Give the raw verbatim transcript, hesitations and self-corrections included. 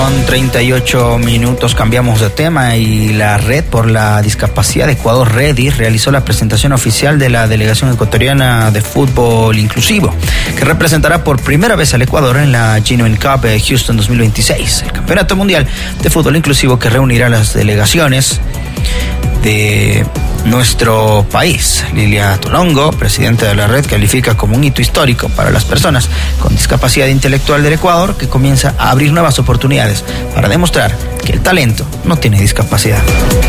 Son treinta y ocho minutos, cambiamos de tema y la Red por la Discapacidad de Ecuador, REDI, realizó la presentación oficial de la Delegación Ecuatoriana de Fútbol Inclusivo, que representará por primera vez al Ecuador en la Genuine Cup de Houston dos mil veintiséis, el Campeonato Mundial de Fútbol Inclusivo que reunirá a las delegaciones de nuestro país. Lilia Tolongo, presidenta de la Red, califica como un hito histórico para las personas con discapacidad intelectual del Ecuador, que comienza a abrir nuevas oportunidades para demostrar que el talento no tiene discapacidad.